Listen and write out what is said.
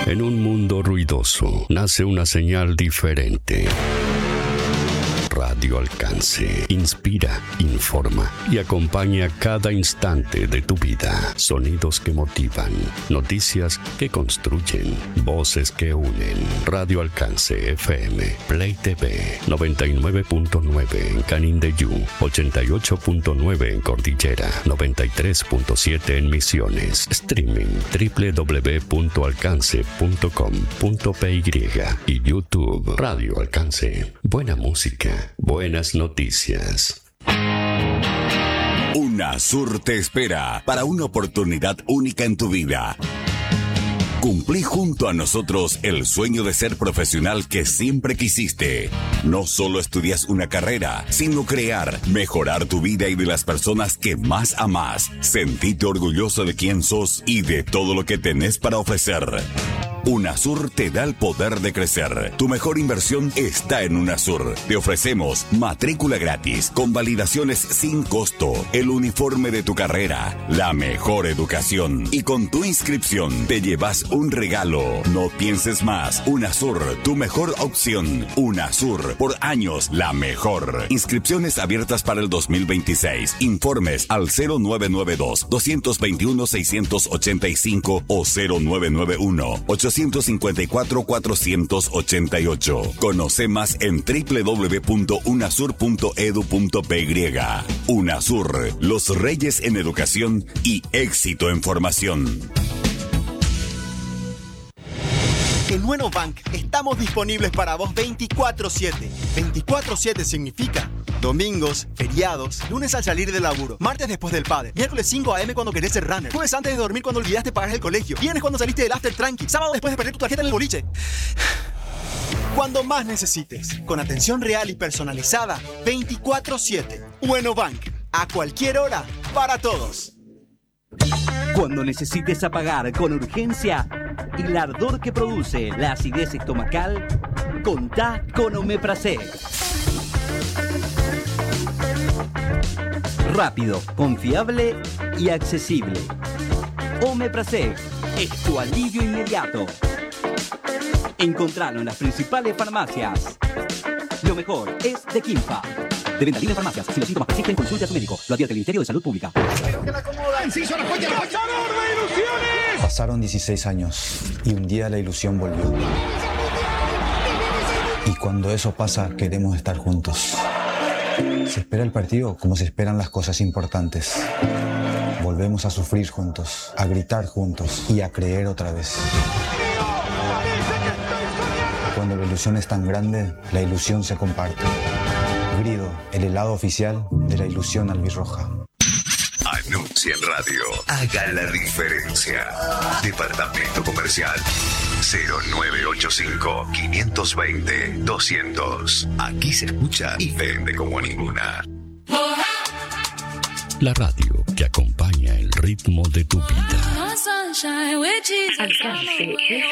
En un mundo ruidoso, nace una señal diferente. Radio Alcance. Inspira, informa y acompaña cada instante de tu vida. Sonidos que motivan, noticias que construyen, voces que unen. Radio Alcance FM, Play TV, 99.9 en Canindeyú, 88.9 en Cordillera, 93.7 en Misiones. Streaming www.alcance.com.py y YouTube. Radio Alcance. Buena música. Buenas noticias. UNASUR te espera para una oportunidad única en tu vida. Cumplí junto a nosotros el sueño de ser profesional que siempre quisiste. No solo estudias una carrera, sino crear, mejorar tu vida y de las personas que más amás. Sentite orgulloso de quién sos y de todo lo que tenés para ofrecer. UNASUR te da el poder de crecer. Tu mejor inversión está en UNASUR. Te ofrecemos matrícula gratis, con validaciones sin costo, el uniforme de tu carrera, la mejor educación. Y con tu inscripción te llevas un regalo. No pienses más. UNASUR, tu mejor opción. UNASUR, por años la mejor. Inscripciones abiertas para el 2026. Informes al 0992-221-685 o 0991-854-488. Conoce más en www.unasur.edu.py. UNASUR, los reyes en educación y éxito en formación. En Nuevo Bank estamos disponibles para vos 24/7. 24/7 significa domingos, feriados, lunes al salir del laburo, martes después del padre, miércoles 5 a.m. cuando querés ser runner, jueves antes de dormir cuando olvidaste pagar el colegio, viernes cuando saliste del after tranqui, sábado después de perder tu tarjeta en el boliche. Cuando más necesites, con atención real y personalizada, 24/7. Bueno Bank, a cualquier hora, para todos. Cuando necesites apagar con urgencia el ardor que produce la acidez estomacal, contá con Omeprazole. Rápido, confiable y accesible. Omeprazole es tu alivio inmediato. Encontralo en las principales farmacias. Lo mejor es de Quimpa. De venta libre en farmacias. Si los síntomas persisten, consulte a su médico. Lo advierte el Ministerio de Salud Pública. Pasaron 16 años y un día la ilusión volvió. Y cuando eso pasa, queremos estar juntos. Se espera el partido como se esperan las cosas importantes. Volvemos a sufrir juntos, a gritar juntos y a creer otra vez. Cuando la ilusión es tan grande, la ilusión se comparte. Grido, el helado oficial de la ilusión albirroja. Anuncia en radio. Haga la diferencia. Departamento Comercial 0985-520-200. Aquí se escucha y vende como ninguna. La radio que acompaña el ritmo de tu vida. Alcance